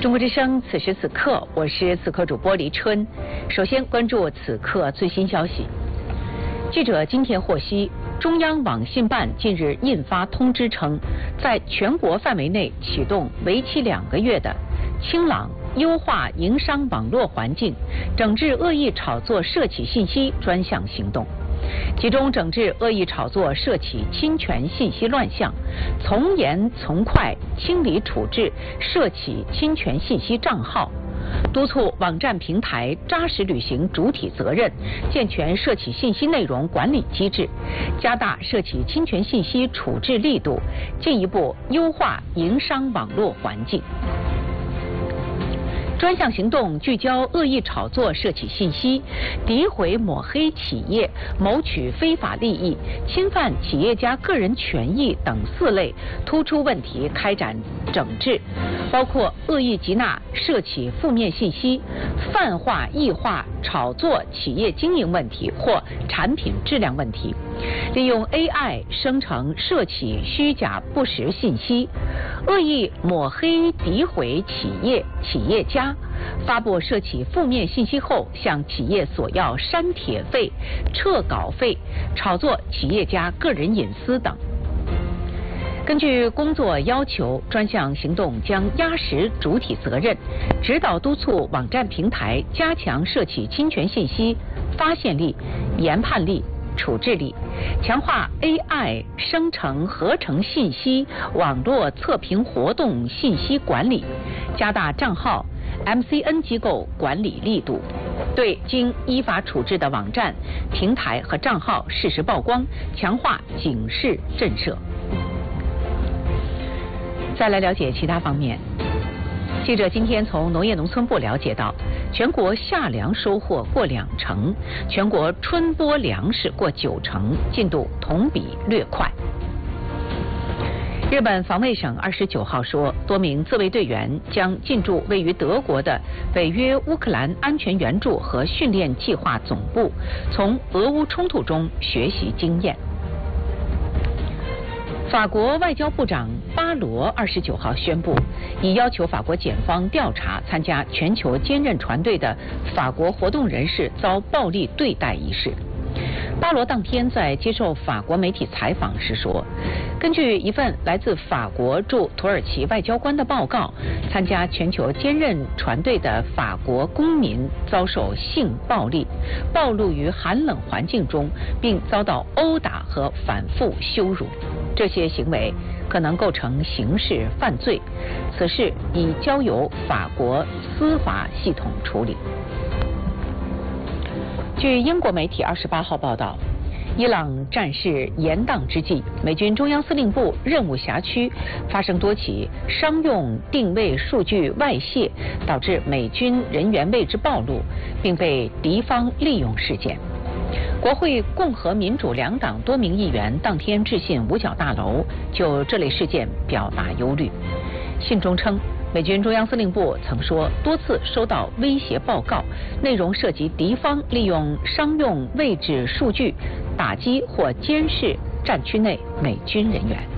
中国之声，此时此刻，我是此刻主播黎春。首先关注此刻最新消息。记者今天获悉，中央网信办近日印发通知称，在全国范围内启动为期2个月的清朗优化营商网络环境、整治恶意炒作涉企信息专项行动。其中整治恶意炒作涉企侵权信息乱象，从严从快清理处置涉企侵权信息账号，督促网站平台扎实履行主体责任，健全涉企信息内容管理机制，加大涉企侵权信息处置力度，进一步优化营商网络环境。专项行动聚焦恶意炒作涉企信息、诋毁抹黑企业、谋取非法利益、侵犯企业家个人权益等4类突出问题开展整治，包括恶意集纳涉企负面信息、泛化异化炒作企业经营问题或产品质量问题，利用 AI 生成涉企虚假不实信息，恶意抹黑诋毁企业、企业家，发布涉企负面信息后向企业索要删帖费、撤稿费，炒作企业家个人隐私等。根据工作要求，专项行动将压实主体责任，指导督促网站平台加强涉企侵权信息发现力、研判力、处置力，强化 AI 生成合成信息网络测评活动信息管理，加大账号 MCN 机构管理力度，对经依法处置的网站、平台和账号适时曝光，强化警示震慑。再来了解其他方面。记者今天从农业农村部了解到，全国夏粮收获过2成，全国春播粮食过9成，进度同比略快。日本防卫省29号说，多名自卫队员将进驻位于德国的北约乌克兰安全援助和训练计划总部，从俄乌冲突中学习经验。法国外交部长巴罗29号宣布，已要求法国检方调查参加全球坚韧船队的法国活动人士遭暴力对待一事。巴罗当天在接受法国媒体采访时说，根据一份来自法国驻土耳其外交官的报告，参加全球坚韧船队的法国公民遭受性暴力，暴露于寒冷环境中，并遭到殴打和反复羞辱。这些行为可能构成刑事犯罪，此事已交由法国司法系统处理。据英国媒体28号报道，伊朗战事延宕之际，美军中央司令部任务辖区发生多起商用定位数据外泄，导致美军人员位置暴露，并被敌方利用事件。国会共和民主2党多名议员当天致信五角大楼，就这类事件表达忧虑。信中称，美军中央司令部曾说多次收到威胁报告，内容涉及敌方利用商用位置数据打击或监视战区内美军人员。